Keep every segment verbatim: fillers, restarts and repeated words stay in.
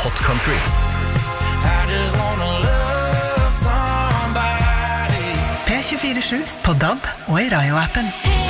Hot Country. P tjuefire sju på D A B og i Radio-appen.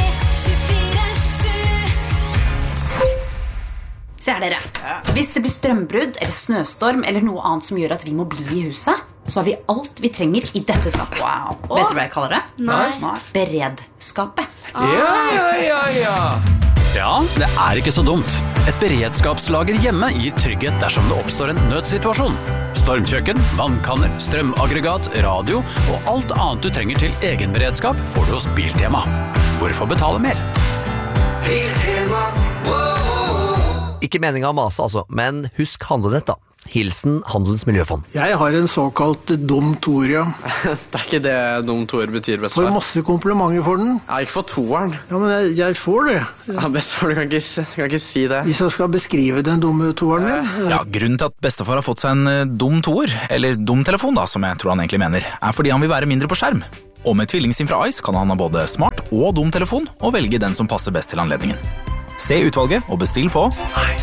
Se her dere, hvis det blir strømbrudd eller snøstorm eller noe annet som gjør at vi må bli i huset, så har vi alt vi trenger i dette skapet. Wow. Vet du hva jeg kaller det? Nei. Beredskapet. Ja, ja, ja, ja. Ja, det er ikke så dumt. Et beredskapslager hjemme gir trygghet dersom det oppstår en nødsituasjon. Stormkjøkken, vannkanner, strømaggregat, radio og alt annet du trenger til egen beredskap får du hos Biltema. Hvorfor betale mer? Biltema, wow. Ikke meningen av mase altså, men husk handlenett da. Hilsen Handelens Miljøfond. Jeg har en såkalt dum toer, ja. Det er ikke det dum toer betyr, bestefar. Får masse komplimenter for den. Jeg har ikke fått toeren. Ja, men jeg, jeg får det. Ja, bestefar, du kan ikke, kan ikke si det. Hvis jeg skal beskrive den dumme toeren min. Ja, grunnen til at bestefar har fått seg en dum toer, eller dum telefon da, som jeg tror han egentlig mener, er fordi han vil være mindre på skjerm. Og med tvillingsim fra Ice kan han ha både smart og dum telefon, og velge den som passer best til anledningen. Se utvalget og bestill på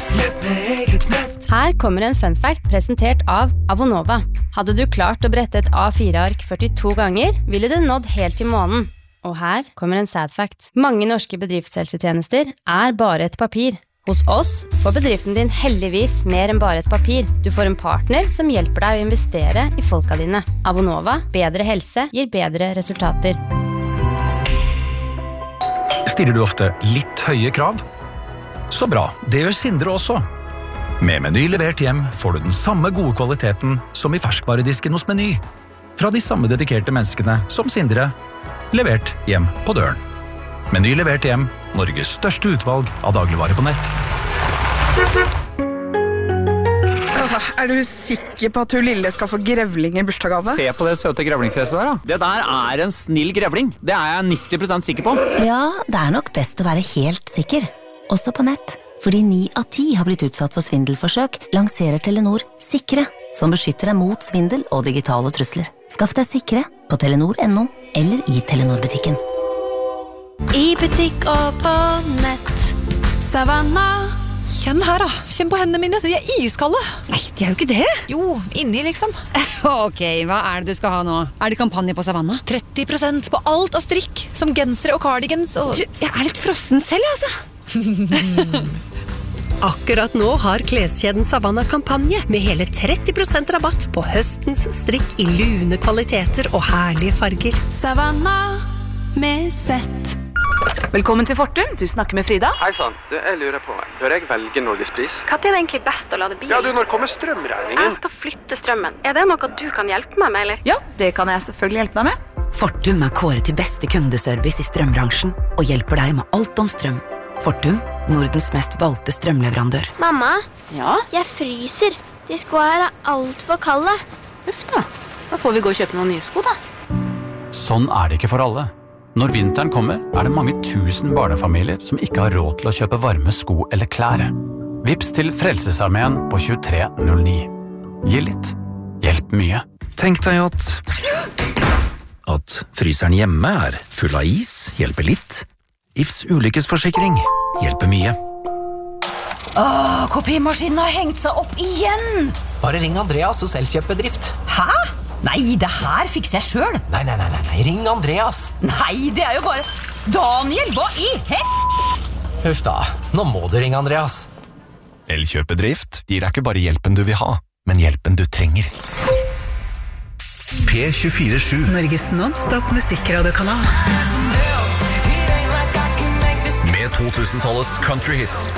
Her kommer en fun fact presentert av Avonova. Hadde du klart å brette et A fire ark førtito ganger, ville det nådd helt til månen. Og her kommer en sad fact. Mange norske bedriftshelsetjenester er bare et papir. Hos oss får bedriften din heldigvis mer enn bare et papir. Du får en partner som hjelper deg å investere i folka dine. Avonova, bedre helse gir bedre resultater. Stiller du ofte litt høye krav? Så bra, det gjør Sindre også. Med Meny levert hjem får du den samme gode kvaliteten som i ferskvaredisken hos Meny. Fra de samme dedikerte menneskene som Sindre, levert hjem på døren. Meny levert hjem, Norges største utvalg av dagligvarer på nett. Er du sikker på at hun lille skal få grevling i bursdagsgave? Se på det søte grevlingfjeset der da. Det der er en snill grevling. Det er jeg nitti prosent sikker på. Ja, det er nok best å være helt sikker. Også på nett. Fordi ni av ti har blitt utsatt for svindelforsøk, lanserer Telenor Sikre, som beskytter deg mot svindel og digitale trusler. Skaff deg Sikre på telenor punktum no eller i Telenor-butikken. I butikk og på nett. Savanna. Kjenn her da, kjenn på hendene mine, de er iskalde. Nei, de er jo ikke det. Jo, inni liksom. Ok, hva er det du skal ha nå? Er det kampanje på Savanna? tretti prosent på alt av strikk, som gensere og cardigans og... Du, jeg er litt frossen selv, altså. Akkurat nå har kleskjeden Savanna kampanje med hele tretti prosent rabatt på høstens strikk i lune kvaliteter og herlige farger. Savanna med sett. Velkommen til Fortum, du snakker med Frida. Hei sann, du, jeg lurer på, bør jeg velge Norgespris? Hva er det egentlig best å lade bil? Ja, du, når kommer strømregningen? Jeg skal flytte strømmen. Er det noe du kan hjelpe meg med, eller? Ja, det kan jeg selvfølgelig hjelpe deg med. Fortum er kåret til beste kundeservice i strømbransjen og hjelper deg med alt om strøm. Fortum, Nordens mest valgte strømleverandør. Mamma, Ja? jeg fryser. De skoene her er alt for kalde. Uff da, da får vi gå og kjøpe noen nye sko da. Sånn er det ikke for alle. Når vinteren kommer, er det mange tusen barnefamilier som ikke har råd til å kjøpe varme sko eller klær. Vips til Frelsesarmeen på tjuetre null ni. Gi litt. Hjelp mye. Tenk deg at at fryseren hjemme er full av is, hjelper litt. Ifs ulykkesforsikring hjelper mye. Åh, kopimaskinen har hengt seg opp igjen! Bare ring Andreas hos Elkjøp-bedrift. Hæ? Nei, det her fikser jeg selv. Nei, nei, nei, nei, nei, ring Andreas. Nei, det er jo bare... Daniel, hva i hett? Huff da, nå må du ringe Andreas. Elkjøp-bedrift gir deg ikke bare hjelpen du vil ha, men hjelpen du trenger. P tjuefire sju. Norges non-stop musikkradiokanal. Med to tusen-tallets country hits,